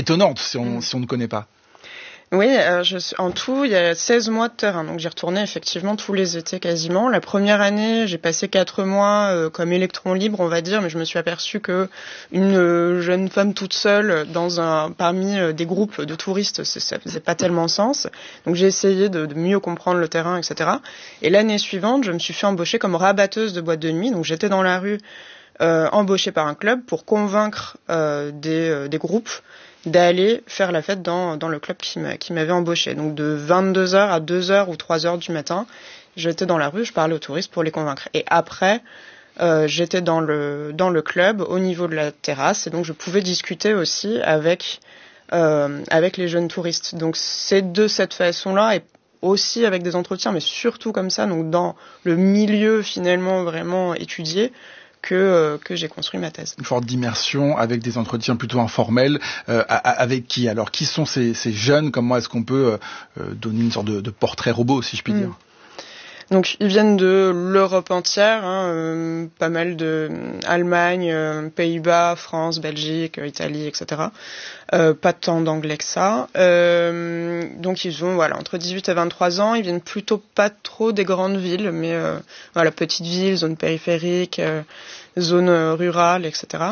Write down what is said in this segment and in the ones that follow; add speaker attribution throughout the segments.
Speaker 1: étonnante si on ne connaît pas.
Speaker 2: Oui, en tout, il y a 16 mois de terrain, donc j'y retournais effectivement tous les étés quasiment. La première année, j'ai passé 4 mois comme électron libre, on va dire, mais je me suis aperçue que une jeune femme toute seule parmi des groupes de touristes, ça faisait pas tellement sens. Donc j'ai essayé de mieux comprendre le terrain, etc. Et l'année suivante, je me suis fait embaucher comme rabatteuse de boîte de nuit, donc j'étais dans la rue embauchée par un club pour convaincre des groupes d'aller faire la fête dans le club qui m'avait embauché. Donc de 22h à 2h ou 3h du matin, j'étais dans la rue, je parlais aux touristes pour les convaincre. Et après, j'étais dans le club au niveau de la terrasse et donc je pouvais discuter aussi avec les jeunes touristes. Donc c'est de cette façon-là et aussi avec des entretiens, mais surtout comme ça, donc dans le milieu finalement vraiment étudié, que j'ai construit ma thèse.
Speaker 1: Une forte d'immersion avec des entretiens plutôt informels. Avec qui? Alors, qui sont ces jeunes? Comment est-ce qu'on peut donner une sorte de portrait robot, si je puis dire?
Speaker 2: Donc, ils viennent de l'Europe entière, pas mal de Allemagne, Pays-Bas, France, Belgique, Italie, etc. Pas tant d'anglais que ça. Donc, ils ont entre 18 et 23 ans. Ils viennent plutôt pas trop des grandes villes, mais petites villes, zones périphériques, zones rurales, etc.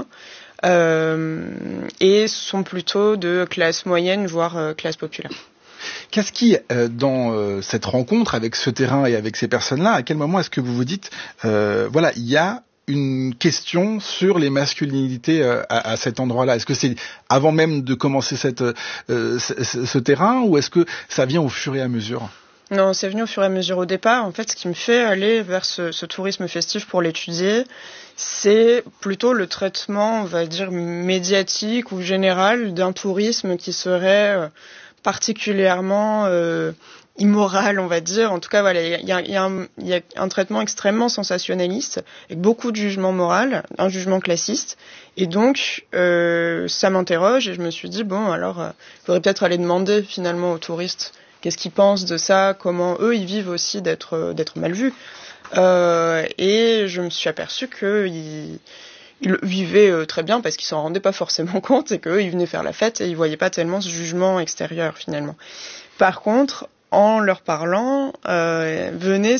Speaker 2: Et sont plutôt de classe moyenne, voire classe populaire.
Speaker 1: Qu'est-ce qui, dans cette rencontre avec ce terrain et avec ces personnes-là, à quel moment est-ce que vous vous dites, il y a une question sur les masculinités à cet endroit-là? Est-ce que c'est avant même de commencer ce terrain, ou est-ce que ça vient au fur et à mesure?
Speaker 2: Non, c'est venu au fur et à mesure. Au départ, en fait, ce qui me fait aller vers ce tourisme festif pour l'étudier, c'est plutôt le traitement, on va dire, médiatique ou général d'un tourisme qui serait particulièrement immoral, on va dire. En tout cas, il y a un traitement extrêmement sensationnaliste, avec beaucoup de jugement moral, un jugement classiste. Et donc, ça m'interroge et je me suis dit, il faudrait peut-être aller demander finalement aux touristes qu'est-ce qu'ils pensent de ça, comment eux, ils vivent aussi d'être mal vus. Et je me suis aperçue qu'ils vivaient très bien parce qu'ils s'en rendaient pas forcément compte et qu'eux, ils venaient faire la fête et ils voyaient pas tellement ce jugement extérieur finalement. Par contre, en leur parlant, venait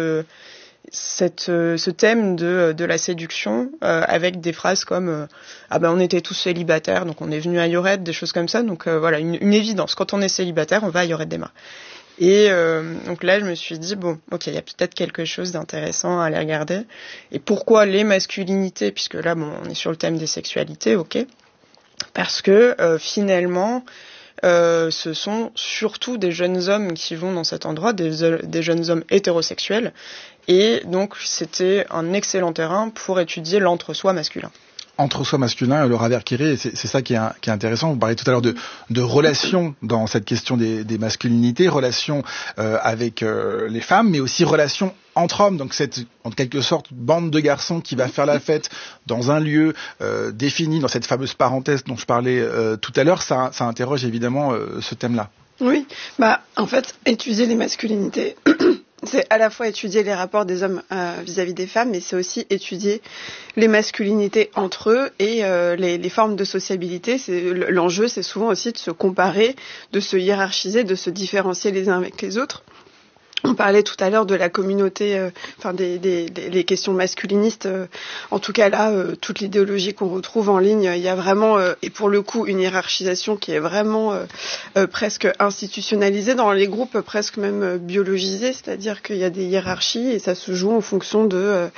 Speaker 2: ce thème de la séduction avec des phrases comme on était tous célibataires, donc on est venu à Lloret, des choses comme ça. Donc une évidence. Quand on est célibataire, on va à Lloret-des-Mars. Et donc là, je me suis dit, il y a peut-être quelque chose d'intéressant à aller regarder. Et pourquoi les masculinités? Puisque là, on est sur le thème des sexualités, ok. Parce que finalement, ce sont surtout des jeunes hommes qui vont dans cet endroit, des jeunes hommes hétérosexuels. Et donc, c'était un excellent terrain pour étudier l'entre-soi masculin.
Speaker 1: Entre-soi masculin, Laura Verkere, c'est ça qui est intéressant. Vous parlez tout à l'heure de relations dans cette question des masculinités, relations avec les femmes, mais aussi relations entre hommes. Donc cette, en quelque sorte, bande de garçons qui va faire la fête dans un lieu défini, dans cette fameuse parenthèse dont je parlais tout à l'heure, ça interroge évidemment ce thème-là.
Speaker 3: Oui, en fait, étudier les masculinités... C'est à la fois étudier les rapports des hommes vis-à-vis des femmes, mais c'est aussi étudier les masculinités entre eux et les formes de sociabilité. L'enjeu, c'est souvent aussi de se comparer, de se hiérarchiser, de se différencier les uns avec les autres. On parlait tout à l'heure de la communauté, les questions masculinistes. En tout cas là, toute l'idéologie qu'on retrouve en ligne, il y a vraiment, et pour le coup, une hiérarchisation qui est vraiment presque institutionnalisée dans les groupes, presque même biologisée. C'est-à-dire qu'il y a des hiérarchies et ça se joue en fonction de,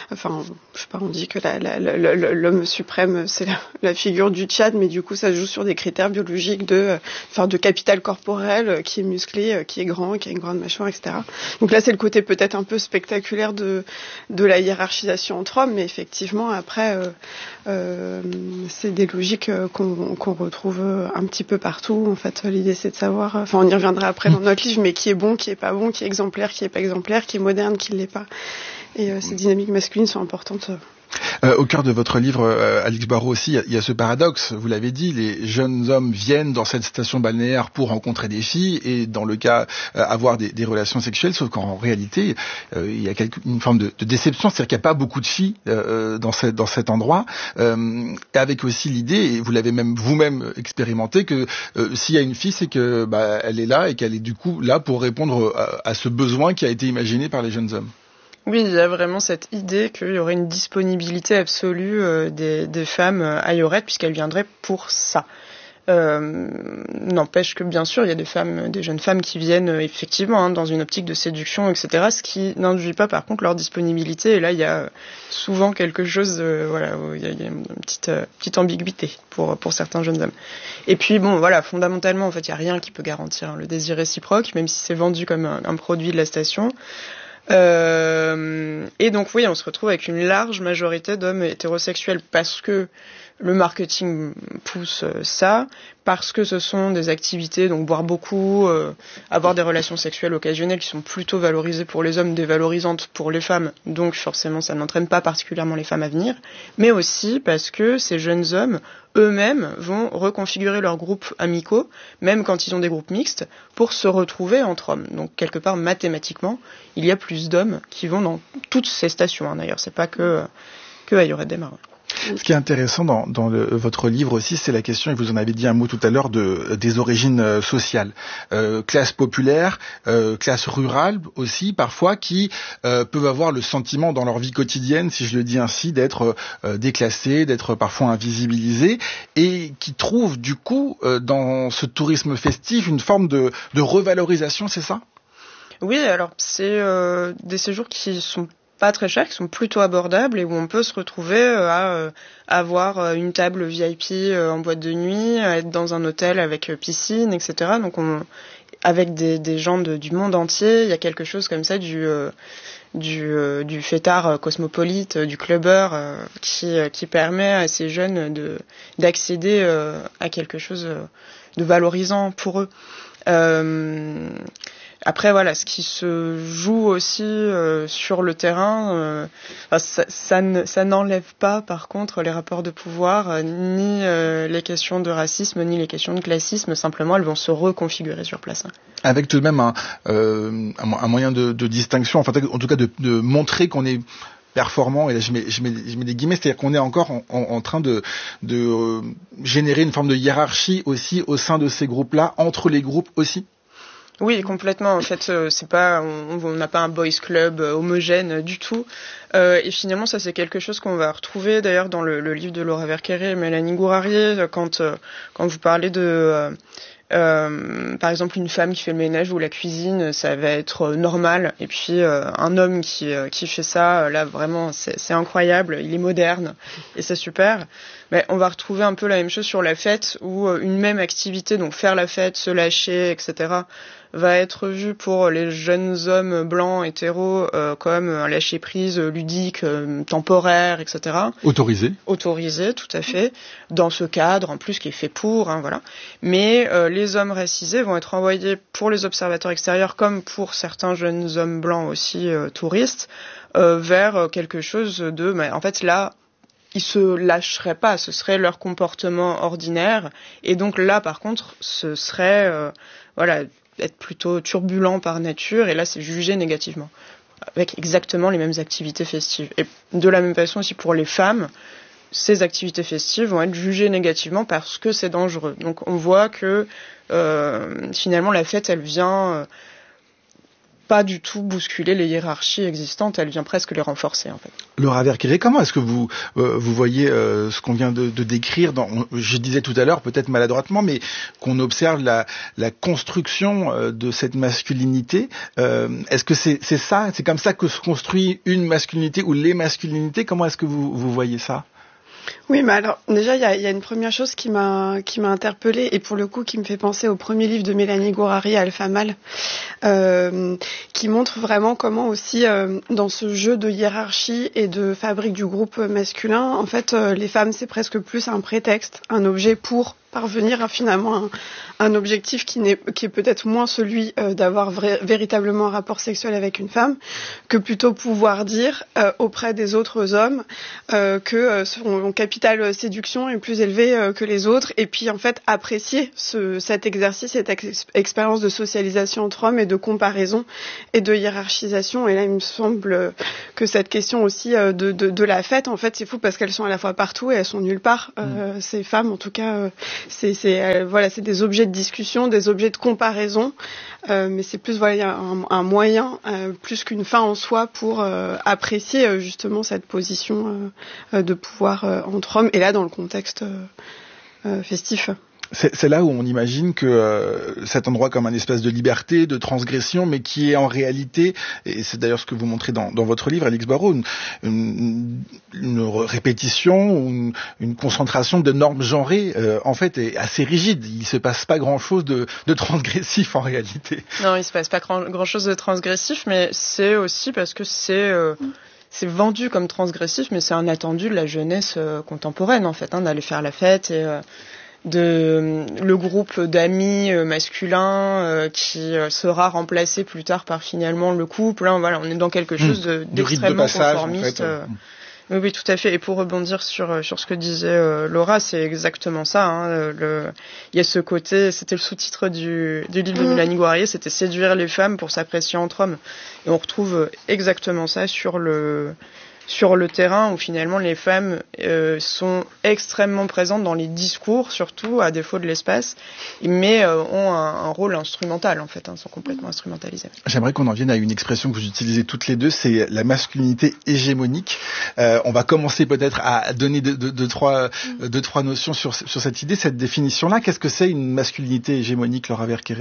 Speaker 3: on dit que l'homme suprême, c'est la figure du Tchad, mais du coup, ça se joue sur des critères biologiques de capital corporel, qui est musclé, qui est grand, qui a une grande mâchoire, etc. Donc là, c'est le côté peut-être un peu spectaculaire de la hiérarchisation entre hommes, mais effectivement, après, c'est des logiques qu'on retrouve un petit peu partout. En fait, l'idée, c'est de savoir... on y reviendra après dans notre livre, mais qui est bon, qui est pas bon, qui est exemplaire, qui est pas exemplaire, qui est moderne, qui l'est pas. Et ces dynamiques masculines sont importantes
Speaker 1: Au cœur de votre livre, Alix Barraud aussi, il y a ce paradoxe. Vous l'avez dit, les jeunes hommes viennent dans cette station balnéaire pour rencontrer des filles et, dans le cas, avoir des relations sexuelles. Sauf qu'en réalité, il y a une forme de déception, c'est-à-dire qu'il n'y a pas beaucoup de filles dans cet endroit. Avec aussi l'idée, et vous l'avez même vous-même expérimenté, que s'il y a une fille, c'est que elle est là et qu'elle est du coup là pour répondre à ce besoin qui a été imaginé par les jeunes hommes.
Speaker 2: Oui, il y a vraiment cette idée qu'il y aurait une disponibilité absolue des femmes à Yorette puisqu'elles viendraient pour ça. N'empêche que bien sûr il y a des jeunes femmes qui viennent effectivement dans une optique de séduction, etc. Ce qui n'induit pas par contre leur disponibilité. Et là il y a souvent quelque chose, il y a une petite ambiguïté pour certains jeunes hommes. Et puis fondamentalement en fait il y a rien qui peut garantir le désir réciproque, même si c'est vendu comme un produit de la station. Et donc oui, on se retrouve avec une large majorité d'hommes hétérosexuels parce que le marketing pousse ça, parce que ce sont des activités, donc boire beaucoup, avoir des relations sexuelles occasionnelles qui sont plutôt valorisées pour les hommes, dévalorisantes pour les femmes, donc forcément ça n'entraîne pas particulièrement les femmes à venir, mais aussi parce que ces jeunes hommes eux-mêmes vont reconfigurer leurs groupes amicaux, même quand ils ont des groupes mixtes, pour se retrouver entre hommes. Donc quelque part, mathématiquement, il y a plus d'hommes qui vont dans toutes ces stations. D'ailleurs, c'est pas que à Lloret-des-Marins.
Speaker 1: Ce qui est intéressant dans votre livre aussi, c'est la question, et vous en avez dit un mot tout à l'heure, des origines sociales. Classe populaire, classe rurale aussi, parfois, qui peuvent avoir le sentiment dans leur vie quotidienne, si je le dis ainsi, d'être déclassés, d'être parfois invisibilisés, et qui trouvent du coup, dans ce tourisme festif, une forme de revalorisation, c'est ça ?
Speaker 2: Oui, alors c'est des séjours qui sont pas très chers, qui sont plutôt abordables et où on peut se retrouver à avoir une table VIP en boîte de nuit, à être dans un hôtel avec piscine, etc. Donc avec des gens du monde entier, il y a quelque chose comme ça du fêtard cosmopolite, du clubbeur qui permet à ces jeunes d'accéder à quelque chose de valorisant pour eux. Après ce qui se joue aussi sur le terrain, ça n'enlève pas par contre les rapports de pouvoir, ni les questions de racisme, ni les questions de classisme. Simplement, elles vont se reconfigurer sur place.
Speaker 1: Avec tout de même un moyen de distinction, enfin en tout cas de montrer qu'on est performant, et là je mets des guillemets, c'est-à-dire qu'on est encore en train de générer une forme de hiérarchie aussi au sein de ces groupes-là, entre les groupes aussi.
Speaker 2: Oui, complètement. En fait, c'est pas, on n'a pas un boys club homogène du tout. Et finalement, ça c'est quelque chose qu'on va retrouver d'ailleurs dans le livre de Laura Verkere et Mélanie Gourarier quand vous parlez de par exemple une femme qui fait le ménage ou la cuisine, ça va être normal. Et puis un homme qui fait ça, là vraiment c'est incroyable, il est moderne et c'est super. Mais on va retrouver un peu la même chose sur la fête où une même activité, donc faire la fête, se lâcher, etc., va être vue pour les jeunes hommes blancs hétéros comme un lâcher prise ludique, temporaire, etc. Autorisé, tout à fait, dans ce cadre en plus qui est fait pour, voilà. Mais les hommes racisés vont être envoyés pour les observateurs extérieurs comme pour certains jeunes hommes blancs aussi touristes vers quelque chose de, en fait là, ils se lâcheraient pas, ce serait leur comportement ordinaire, et donc là par contre ce serait être plutôt turbulent par nature, et là c'est jugé négativement avec exactement les mêmes activités festives. Et de la même façon aussi pour les femmes, ces activités festives vont être jugées négativement parce que c'est dangereux. Donc on voit que finalement la fête elle vient pas du tout bousculer les hiérarchies existantes, elle vient presque les renforcer en fait.
Speaker 1: Laura Verkere, comment est-ce que vous voyez ce qu'on vient de décrire je disais tout à l'heure, peut-être maladroitement, mais qu'on observe la construction de cette masculinité. Est-ce que c'est ça, c'est comme ça que se construit une masculinité ou les masculinités? Comment est-ce que vous voyez ça?
Speaker 3: Oui, mais alors déjà il y a une première chose qui m'a interpellée, et pour le coup qui me fait penser au premier livre de Mélanie Gourarier, Alpha Male, qui montre vraiment comment aussi dans ce jeu de hiérarchie et de fabrique du groupe masculin, en fait les femmes c'est presque plus un prétexte, un objet pour parvenir à finalement un objectif qui est peut-être moins celui d'avoir véritablement un rapport sexuel avec une femme, que plutôt pouvoir dire auprès des autres hommes que son capital séduction est plus élevé que les autres, et puis en fait apprécier cet exercice, cette expérience de socialisation entre hommes et de comparaison et de hiérarchisation. Et là, il me semble que cette question aussi de la fête, en fait, c'est fou parce qu'elles sont à la fois partout et elles sont nulle part. Ces femmes, en tout cas, c'est des objets de discussion, des objets de comparaison, mais c'est plus un moyen plus qu'une fin en soi pour apprécier justement cette position de pouvoir entre hommes, et là dans le contexte festif.
Speaker 1: C'est là où on imagine que cet endroit comme un espace de liberté, de transgression, mais qui est en réalité, et c'est d'ailleurs ce que vous montrez dans votre livre, Alix Barraud, une répétition, ou une concentration de normes genrées, en fait, est assez rigide. Il se passe pas grand-chose de transgressif en réalité.
Speaker 2: Non, il se passe pas grand-chose de transgressif, mais c'est aussi parce que c'est vendu comme transgressif, mais c'est un attendu de la jeunesse contemporaine, en fait, d'aller faire la fête et le groupe d'amis masculins qui sera remplacé plus tard par finalement le couple. Voilà, on est dans quelque chose d'extrêmement conformiste. En fait. Oui, tout à fait. Et pour rebondir sur ce que disait Laura, c'est exactement ça. Il y a ce côté, c'était le sous-titre du livre de Mélanie Guerrier, c'était séduire les femmes pour s'apprécier entre hommes. Et on retrouve exactement ça sur le terrain, où finalement les femmes sont extrêmement présentes dans les discours, surtout à défaut de l'espace, mais ont un rôle instrumental en fait, sont complètement instrumentalisées.
Speaker 1: J'aimerais qu'on en vienne à une expression que vous utilisez toutes les deux, c'est la masculinité hégémonique. On va commencer peut-être à donner deux, trois notions sur cette idée, cette définition-là. Qu'est-ce que c'est une masculinité hégémonique, Laura Verqueré ?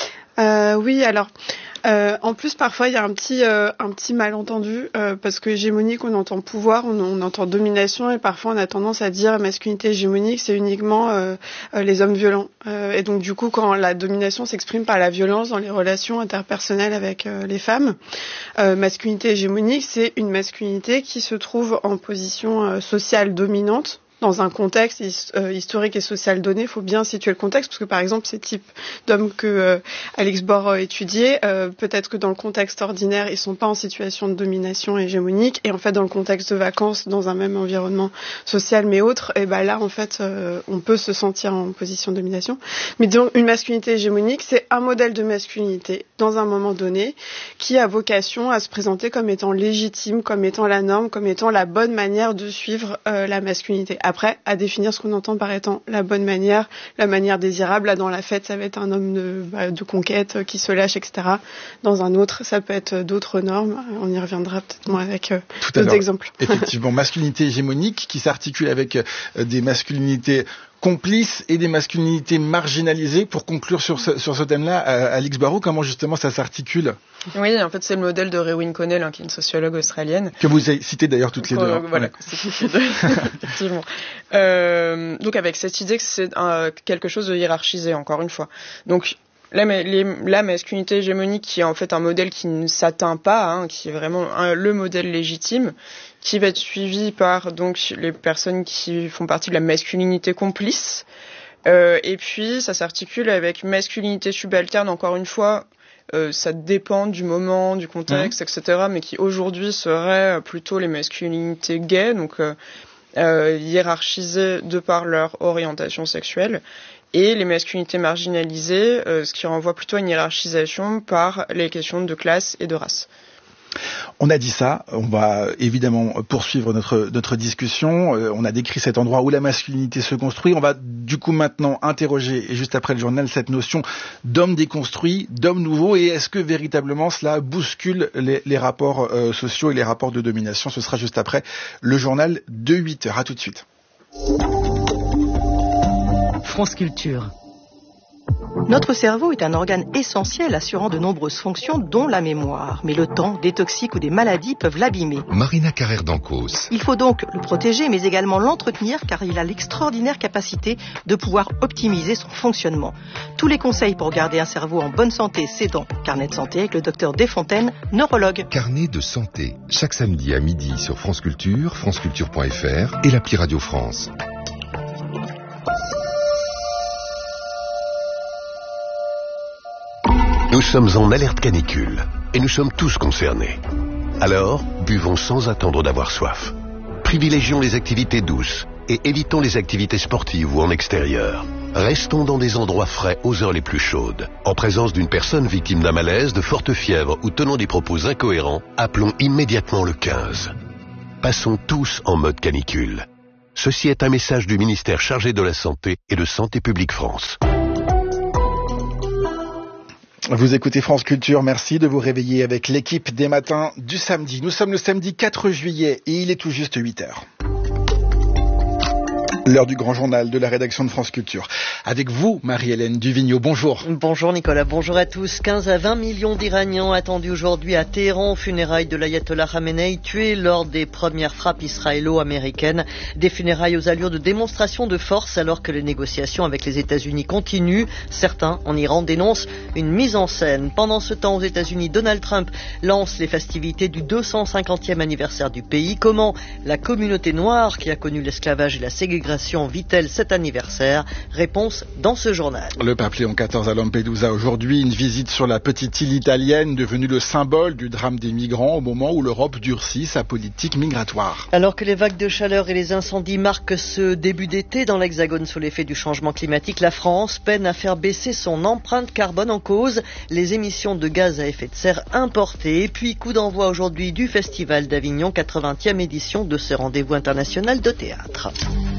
Speaker 3: Oui, alors en plus parfois il y a un petit malentendu parce que hégémonique, on entend pouvoir, on entend domination, et parfois on a tendance à dire masculinité hégémonique c'est uniquement les hommes violents, et donc du coup quand la domination s'exprime par la violence dans les relations interpersonnelles avec les femmes, masculinité hégémonique c'est une masculinité qui se trouve en position sociale dominante dans un contexte historique et social donné. Il faut bien situer le contexte, parce que par exemple ces types d'hommes que Alix Barraud a étudiés, peut-être que dans le contexte ordinaire ils sont pas en situation de domination hégémonique, et en fait dans le contexte de vacances dans un même environnement social mais autre, et ben là en fait on peut se sentir en position de domination. Mais disons, une masculinité hégémonique c'est un modèle de masculinité dans un moment donné qui a vocation à se présenter comme étant légitime, comme étant la norme, comme étant la bonne manière de suivre la masculinité. Après, à définir ce qu'on entend par étant la bonne manière, la manière désirable. Là, dans la fête, ça va être un homme de conquête qui se lâche, etc. Dans un autre, ça peut être d'autres normes. On y reviendra peut-être moins avec d'autres exemples.
Speaker 1: Effectivement, masculinité hégémonique qui s'articule avec des masculinités complices et des masculinités marginalisées. Pour conclure sur ce thème-là, Alix Barraud, comment justement ça s'articule ?
Speaker 2: Oui, en fait, c'est le modèle de Rewin Connell, qui est une sociologue australienne.
Speaker 1: Que vous avez cité d'ailleurs toutes les deux.
Speaker 2: Voilà, c'est toutes les deux, effectivement. Donc avec cette idée que c'est quelque chose de hiérarchisé, encore une fois. Donc la masculinité hégémonique, qui est en fait un modèle qui ne s'atteint pas, qui est vraiment le modèle légitime, qui va être suivi par donc les personnes qui font partie de la masculinité complice. Et puis ça s'articule avec masculinité subalterne, encore une fois. Ça dépend du moment, du contexte, etc., mais qui aujourd'hui seraient plutôt les masculinités gays, donc hiérarchisées de par leur orientation sexuelle, et les masculinités marginalisées, ce qui renvoie plutôt à une hiérarchisation par les questions de classe et de race.
Speaker 1: On a dit ça, on va évidemment poursuivre notre discussion. On a décrit cet endroit où la masculinité se construit. On va du coup maintenant interroger, et juste après le journal, cette notion d'homme déconstruit, d'homme nouveau, et est-ce que véritablement cela bouscule les rapports sociaux et les rapports de domination? Ce sera juste après le journal de 8h. À tout de suite.
Speaker 4: France Culture. Notre cerveau est un organe essentiel assurant de nombreuses fonctions, dont la mémoire. Mais le temps, des toxiques ou des maladies peuvent l'abîmer.
Speaker 5: Marina Carrère d'Ancos.
Speaker 4: Il faut donc le protéger, mais également l'entretenir, car il a l'extraordinaire capacité de pouvoir optimiser son fonctionnement. Tous les conseils pour garder un cerveau en bonne santé, c'est dans Carnet de santé avec le docteur Desfontaines, neurologue.
Speaker 5: Carnet de santé, chaque samedi à midi sur France Culture, franceculture.fr et l'appli Radio France.
Speaker 6: Nous sommes en alerte canicule et nous sommes tous concernés. Alors, buvons sans attendre d'avoir soif. Privilégions les activités douces et évitons les activités sportives ou en extérieur. Restons dans des endroits frais aux heures les plus chaudes. En présence d'une personne victime d'un malaise, de forte fièvre ou tenant des propos incohérents, appelons immédiatement le 15. Passons tous en mode canicule. Ceci est un message du ministère chargé de la Santé et de Santé publique France.
Speaker 1: Vous écoutez France Culture, merci de vous réveiller avec l'équipe des matins du samedi. Nous sommes le samedi 4 juillet et il est tout juste 8h. L'heure du grand journal de la rédaction de France Culture. Avec vous, Marie-Hélène Duvigneau, bonjour.
Speaker 7: Bonjour Nicolas, bonjour à tous. 15 à 20 millions d'Iraniens attendus aujourd'hui à Téhéran aux funérailles de l'ayatollah Khamenei, tué lors des premières frappes israélo-américaines. Des funérailles aux allures de démonstration de force alors que les négociations avec les États-Unis continuent. Certains en Iran dénoncent une mise en scène. Pendant ce temps, aux États-Unis, Donald Trump lance les festivités du 250e anniversaire du pays. Comment la communauté noire qui a connu l'esclavage et la ségrégation vit-elle cet anniversaire? Réponse dans ce journal.
Speaker 1: Le pape Léon XIV à Lampedusa aujourd'hui, une visite sur la petite île italienne devenue le symbole du drame des migrants au moment où l'Europe durcit sa politique migratoire.
Speaker 7: Alors que les vagues de chaleur et les incendies marquent ce début d'été dans l'Hexagone sous l'effet du changement climatique, la France peine à faire baisser son empreinte carbone. En cause les émissions de gaz à effet de serre importées. Et puis coup d'envoi aujourd'hui du Festival d'Avignon, 80e édition de ce rendez-vous international de théâtre.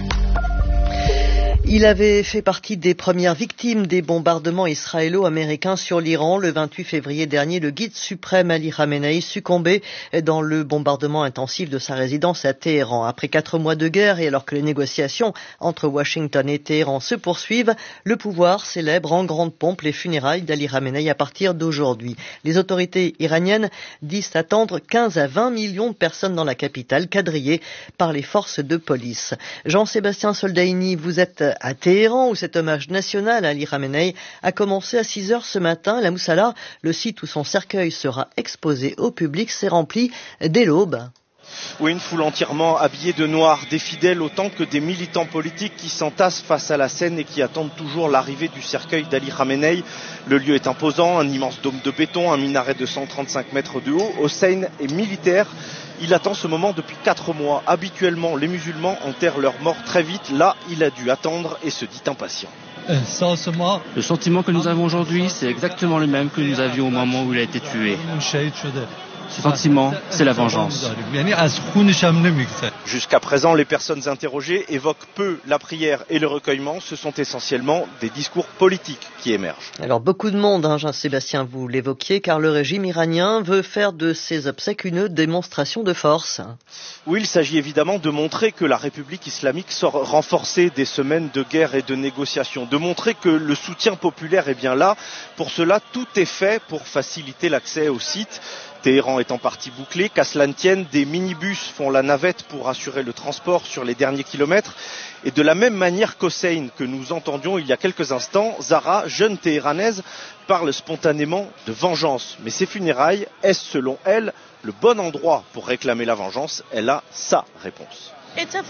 Speaker 7: Il avait fait partie des premières victimes des bombardements israélo-américains sur l'Iran. Le 28 février dernier, le guide suprême Ali Khamenei succombait dans le bombardement intensif de sa résidence à Téhéran. Après 4 mois de guerre et alors que les négociations entre Washington et Téhéran se poursuivent, le pouvoir célèbre en grande pompe les funérailles d'Ali Khamenei à partir d'aujourd'hui. Les autorités iraniennes disent attendre 15 à 20 millions de personnes dans la capitale, quadrillées par les forces de police. Jean-Sébastien Soldaini, vous êtes à Téhéran où cet hommage national à Ali Khamenei a commencé à 6h ce matin. La Moussala, le site où son cercueil sera exposé au public, s'est rempli dès l'aube.
Speaker 8: Oui, une foule entièrement habillée de noir, des fidèles autant que des militants politiques qui s'entassent face à la scène et qui attendent toujours l'arrivée du cercueil d'Ali Khamenei. Le lieu est imposant, un immense dôme de béton, un minaret de 135 mètres de haut. Hossein est militaire. Il attend ce moment depuis 4 mois. Habituellement, les musulmans enterrent leurs morts très vite. Là, il a dû attendre et se dit impatient.
Speaker 9: Le sentiment que nous avons aujourd'hui, c'est exactement le même que nous avions au moment où il a été tué. Ce sentiment, c'est la vengeance.
Speaker 8: Jusqu'à présent, les personnes interrogées évoquent peu la prière et le recueillement. Ce sont essentiellement des discours politiques qui émergent.
Speaker 7: Alors beaucoup de monde, Jean-Sébastien, vous l'évoquiez, car le régime iranien veut faire de ses obsèques une démonstration de force.
Speaker 8: Oui, il s'agit évidemment de montrer que la République islamique sort renforcée des semaines de guerre et de négociations, de montrer que le soutien populaire est bien là. Pour cela, tout est fait pour faciliter l'accès au site. Téhéran est en partie bouclé, qu'à cela ne tienne, des minibus font la navette pour assurer le transport sur les derniers kilomètres. Et de la même manière qu'Hossein, que nous entendions il y a quelques instants, Zara, jeune téhéranaise, parle spontanément de vengeance. Mais ces funérailles, est-ce selon elle le bon endroit pour réclamer la vengeance? Elle a sa réponse.
Speaker 10: C'est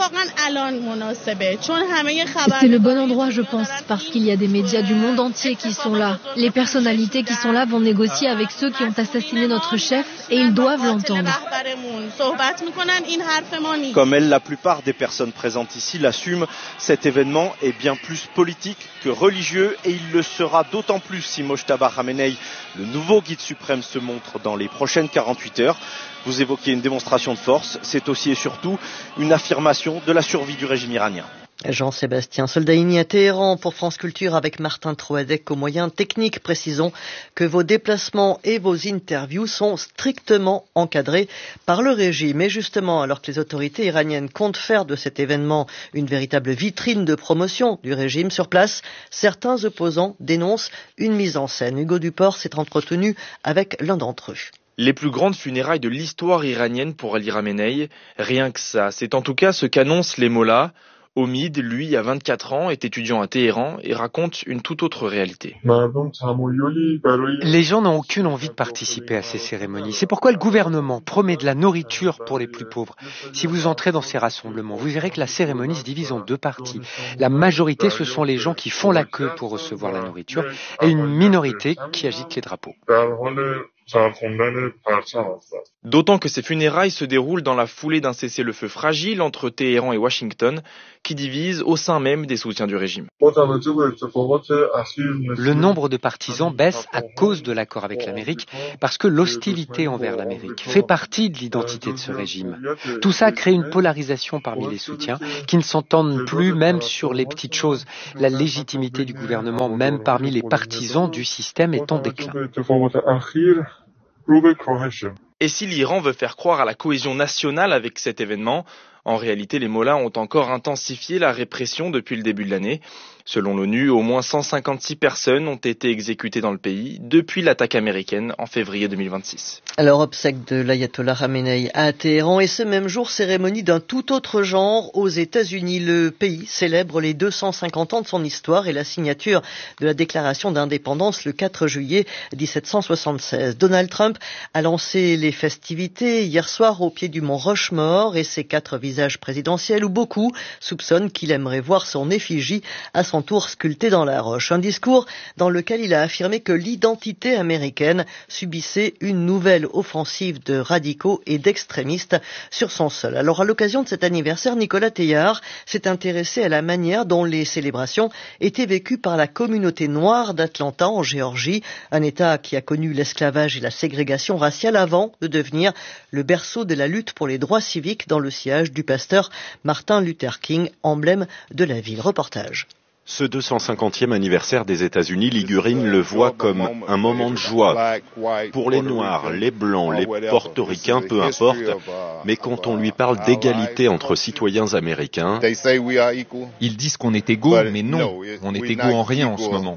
Speaker 10: le bon endroit, je pense, parce qu'il y a des médias du monde entier qui sont là. Les personnalités qui sont là vont négocier avec ceux qui ont assassiné notre chef et ils doivent l'entendre.
Speaker 8: Comme elle, la plupart des personnes présentes ici l'assument, cet événement est bien plus politique que religieux et il le sera d'autant plus si Mojtaba Khamenei, le nouveau guide suprême, se montre dans les prochaines 48 heures. Vous évoquiez une démonstration de force, c'est aussi et surtout une affirmation de la survie du régime iranien.
Speaker 7: Jean-Sébastien Soldaini à Téhéran pour France Culture avec Martin Troadec aux moyens techniques. Précisons que vos déplacements et vos interviews sont strictement encadrés par le régime. Et justement, alors que les autorités iraniennes comptent faire de cet événement une véritable vitrine de promotion du régime sur place, certains opposants dénoncent une mise en scène. Hugo Duport s'est entretenu avec l'un d'entre eux.
Speaker 11: Les plus grandes funérailles de l'histoire iranienne pour Ali Khamenei, rien que ça. C'est en tout cas ce qu'annoncent les mollahs. Omid, lui, a 24 ans, est étudiant à Téhéran et raconte une toute autre réalité.
Speaker 12: Les gens n'ont aucune envie de participer à ces cérémonies. C'est pourquoi le gouvernement promet de la nourriture pour les plus pauvres. Si vous entrez dans ces rassemblements, vous verrez que la cérémonie se divise en deux parties. La majorité, ce sont les gens qui font la queue pour recevoir la nourriture et une minorité qui agite les drapeaux.
Speaker 11: D'autant que ces funérailles se déroulent dans la foulée d'un cessez-le-feu fragile entre Téhéran et Washington, qui divise au sein même des soutiens du régime.
Speaker 12: Le nombre de partisans baisse à cause de l'accord avec l'Amérique, parce que l'hostilité envers l'Amérique fait partie de l'identité de ce régime. Tout ça crée une polarisation parmi les soutiens, qui ne s'entendent plus même sur les petites choses. La légitimité du gouvernement, même parmi les partisans du système, est en déclin.
Speaker 11: Et si l'Iran veut faire croire à la cohésion nationale avec cet événement, en réalité, les mollahs ont encore intensifié la répression depuis le début de l'année. Selon l'ONU, au moins 156 personnes ont été exécutées dans le pays depuis l'attaque américaine en février 2026.
Speaker 7: Alors, obsèque de l'ayatollah Khamenei à Téhéran et ce même jour, cérémonie d'un tout autre genre aux États-Unis. Le pays célèbre les 250 ans de son histoire et la signature de la déclaration d'indépendance le 4 juillet 1776. Donald Trump a lancé les festivités hier soir au pied du mont Rushmore et ses 4 visages présidentiels où beaucoup soupçonnent qu'il aimerait voir son effigie à son tour sculptée dans la roche. Un discours dans lequel il a affirmé que l'identité américaine subissait une nouvelle offensive de radicaux et d'extrémistes sur son sol. Alors à l'occasion de cet anniversaire, Nicolas Teilhard s'est intéressé à la manière dont les célébrations étaient vécues par la communauté noire d'Atlanta en Géorgie, un État qui a connu l'esclavage et la ségrégation raciale avant de devenir le berceau de la lutte pour les droits civiques dans le sillage du pasteur Martin Luther King, emblème de la ville. Reportage.
Speaker 13: Ce 250e anniversaire des États-Unis, Ligurine le voit comme un moment de joie. Pour les Noirs, les Blancs, les Portoricains, peu importe. Mais quand on lui parle d'égalité entre citoyens américains,
Speaker 14: ils disent qu'on est égaux, mais non, on est égaux en rien en ce moment.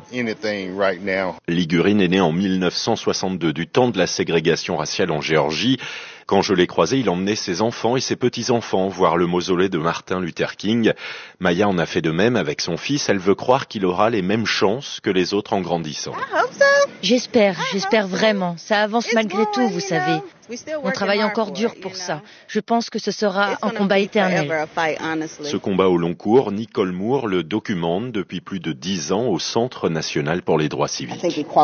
Speaker 13: Ligurine est né en 1962, du temps de la ségrégation raciale en Géorgie. Quand je l'ai croisé, il emmenait ses enfants et ses petits-enfants voir le mausolée de Martin Luther King. Maya en a fait de même avec son fils. Elle veut croire qu'il aura les mêmes chances que les autres en grandissant.
Speaker 15: J'espère vraiment. Ça avance malgré tout, vous savez. On travaille encore dur pour ça. Je pense que ce sera un combat éternel.
Speaker 13: Ce combat au long cours, Nicole Moore le documente depuis plus de 10 ans au Centre national pour les droits civiques.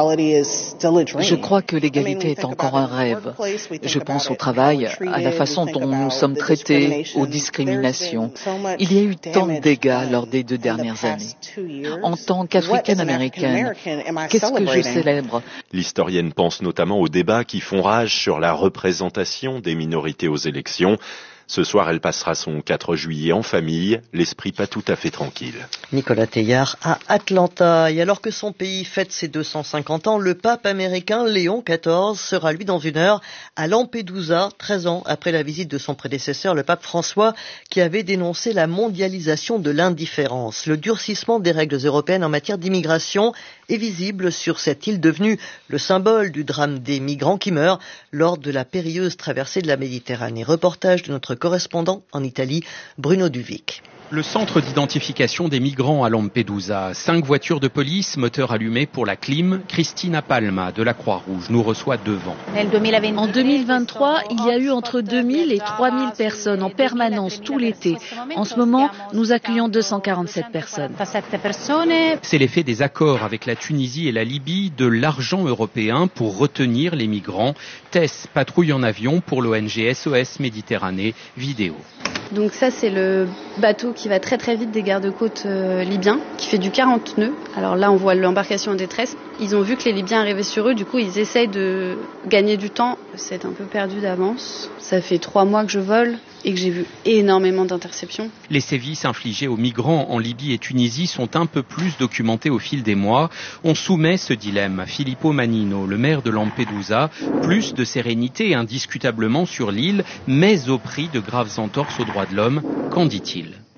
Speaker 16: Je crois que l'égalité est encore un rêve. Je pense au travail, à la façon dont nous sommes traités, aux discriminations. Il y a eu tant de dégâts lors des 2 dernières années. En tant qu'Africaine-Américaine, qu'est-ce que je célèbre?
Speaker 13: L'historienne pense notamment aux débats qui font rage sur la représentation des minorités aux élections. Ce soir, elle passera son 4 juillet en famille, l'esprit pas tout à fait tranquille.
Speaker 7: Nicolas Teilhard à Atlanta. Et alors que son pays fête ses 250 ans, le pape américain Léon XIV sera lui dans une heure à Lampedusa, 13 ans après la visite de son prédécesseur, le pape François, qui avait dénoncé la mondialisation de l'indifférence. Le durcissement des règles européennes en matière d'immigration est visible sur cette île devenue le symbole du drame des migrants qui meurent lors de la périlleuse traversée de la Méditerranée. Reportage de notre correspondant en Italie, Bruno Duvic.
Speaker 17: Le centre d'identification des migrants à Lampedusa. 5 voitures de police, moteur allumé pour la clim. Cristina Palma de la Croix-Rouge nous reçoit devant.
Speaker 18: En 2023, il y a eu entre 2000 et 3000 personnes en permanence tout l'été. En ce moment, nous accueillons 247 personnes.
Speaker 17: C'est l'effet des accords avec la Tunisie et la Libye, de l'argent européen pour retenir les migrants. Tess patrouille en avion pour l'ONG SOS Méditerranée. Vidéo.
Speaker 19: Donc ça, c'est le bateau qui va très très vite des gardes-côtes libyens, qui fait du 40 nœuds. Alors là, on voit l'embarcation en détresse. Ils ont vu que les Libyens arrivaient sur eux, du coup, ils essayent de gagner du temps. C'est un peu perdu d'avance. Ça fait 3 mois que je vole et que j'ai vu énormément d'interceptions.
Speaker 17: Les sévices infligés aux migrants en Libye et Tunisie sont un peu plus documentés au fil des mois. On soumet ce dilemme à Filippo Manino, le maire de Lampedusa. Plus de sérénité indiscutablement sur l'île, mais au prix de graves entorses aux droits de l'homme. Qu'en dit-il ?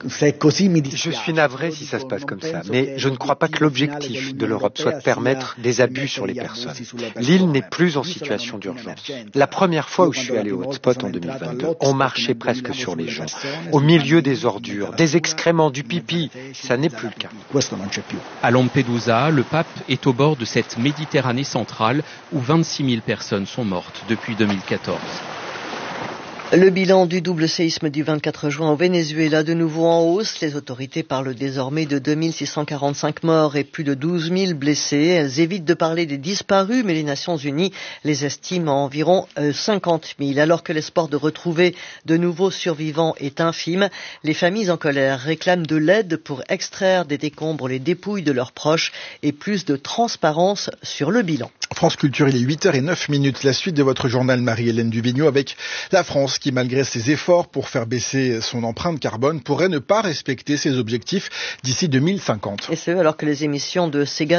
Speaker 12: Je suis navré si ça se passe comme ça, mais je ne crois pas que l'objectif de l'Europe soit de permettre des abus sur les personnes. L'île n'est plus en situation d'urgence. La première fois où je suis allé au hotspot en 2022, on marchait presque sur les gens, au milieu des ordures, des excréments, du pipi. Ça n'est plus le cas.
Speaker 17: À Lampedusa, le pape est au bord de cette Méditerranée centrale où 26 000 personnes sont mortes depuis 2014.
Speaker 7: Le bilan du double séisme du 24 juin au Venezuela de nouveau en hausse. Les autorités parlent désormais de 2645 morts et plus de 12 000 blessés. Elles évitent de parler des disparus, mais les Nations Unies les estiment à environ 50 000. Alors que l'espoir de retrouver de nouveaux survivants est infime, les familles en colère réclament de l'aide pour extraire des décombres les dépouilles de leurs proches et plus de transparence sur le bilan.
Speaker 1: France Culture, il est 8h09. La suite de votre journal, Marie-Hélène Duvigneau, avec la France qui, malgré ses efforts pour faire baisser son empreinte carbone, pourrait ne pas respecter ses objectifs d'ici 2050.
Speaker 7: Et ce, alors que les émissions de ces gaz